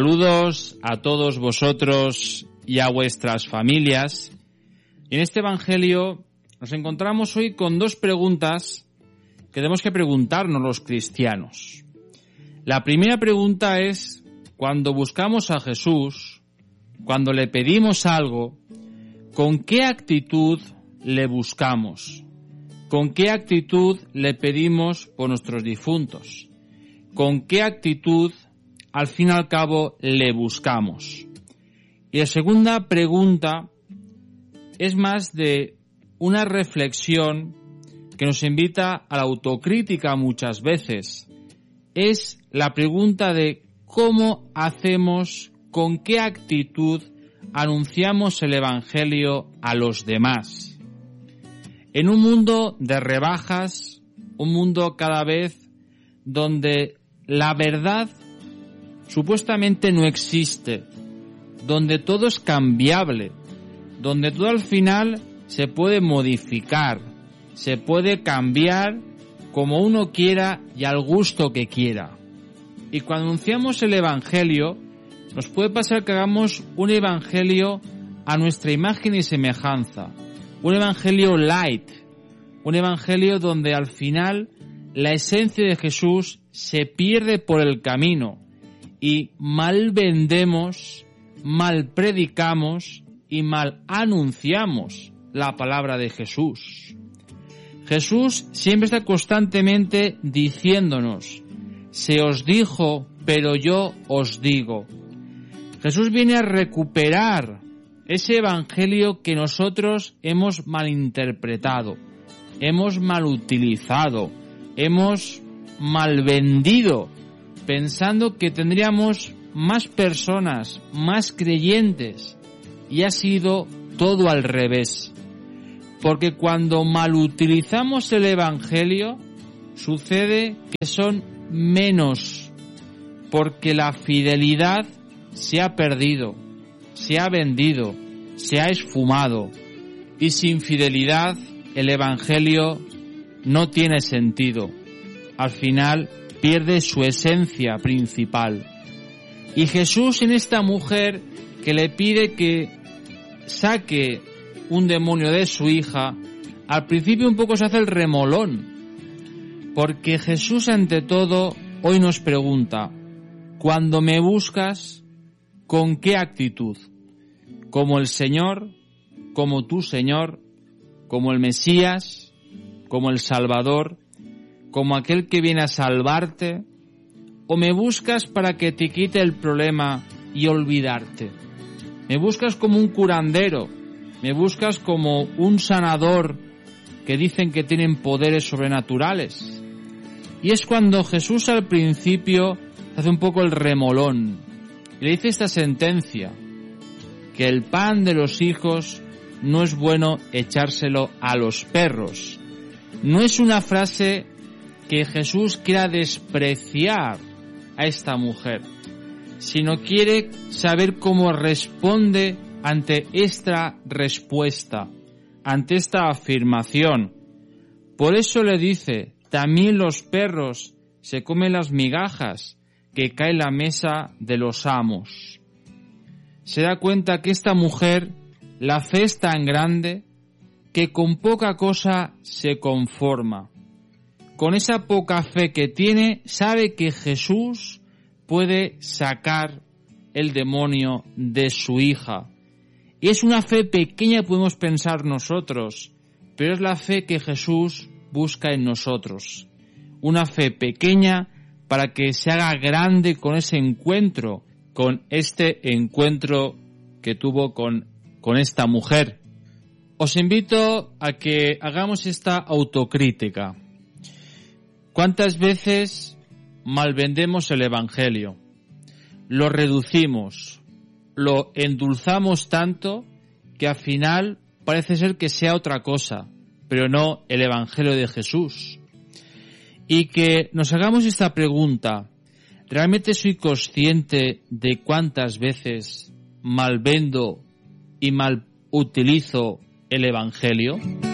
Saludos a todos vosotros y a vuestras familias. En este Evangelio nos encontramos hoy con dos preguntas que tenemos que preguntarnos los cristianos. La primera pregunta es, cuando buscamos a Jesús, cuando le pedimos algo, ¿con qué actitud le buscamos? ¿Con qué actitud le pedimos por nuestros difuntos? ¿Con qué actitud, al fin y al cabo, le buscamos? Y la segunda pregunta es más de una reflexión que nos invita a la autocrítica muchas veces. Es la pregunta de cómo hacemos, con qué actitud anunciamos el Evangelio a los demás. En un mundo de rebajas, un mundo cada vez donde la verdad supuestamente no existe, donde todo es cambiable, donde todo al final se puede modificar, se puede cambiar como uno quiera y al gusto que quiera. Y cuando anunciamos el Evangelio, nos puede pasar que hagamos un Evangelio a nuestra imagen y semejanza, un Evangelio light, un Evangelio donde al final la esencia de Jesús se pierde por el camino y mal vendemos, mal predicamos y mal anunciamos la palabra de Jesús. Jesús siempre está constantemente diciéndonos, se os dijo, pero yo os digo. Jesús viene a recuperar ese evangelio que nosotros hemos malinterpretado, hemos malutilizado, hemos malvendido, pensando que tendríamos más personas, más creyentes, y ha sido todo al revés. Porque cuando malutilizamos el evangelio, sucede que son menos, porque la fidelidad se ha perdido, se ha vendido, se ha esfumado, y sin fidelidad el evangelio no tiene sentido. Al final pierde su esencia principal. Y Jesús en esta mujer que le pide que saque un demonio de su hija, al principio un poco se hace el remolón, porque Jesús ante todo hoy nos pregunta, cuando me buscas, ¿con qué actitud? ¿Como el Señor? ¿Como tu Señor? ¿Como el Mesías? ¿Como el Salvador? ¿Como aquel que viene a salvarte? ¿O me buscas para que te quite el problema y olvidarte? ¿Me buscas como un curandero? ¿Me buscas como un sanador que dicen que tienen poderes sobrenaturales? Y es cuando Jesús al principio hace un poco el remolón y le dice esta sentencia, que el pan de los hijos no es bueno echárselo a los perros. No es una frase que Jesús quiera despreciar a esta mujer, sino quiere saber cómo responde ante esta respuesta, ante esta afirmación. Por eso le dice, también los perros se comen las migajas que cae en la mesa de los amos. Se da cuenta que esta mujer, la fe es tan grande que con poca cosa se conforma. Con esa poca fe que tiene, sabe que Jesús puede sacar el demonio de su hija. Y es una fe pequeña, podemos pensar nosotros, pero es la fe que Jesús busca en nosotros. Una fe pequeña para que se haga grande con ese encuentro, con este encuentro que tuvo con esta mujer. Os invito a que hagamos esta autocrítica. ¿Cuántas veces malvendemos el Evangelio? Lo reducimos, lo endulzamos tanto que al final parece ser que sea otra cosa, pero no el Evangelio de Jesús. Y que nos hagamos esta pregunta, ¿realmente soy consciente de cuántas veces malvendo y mal utilizo el Evangelio?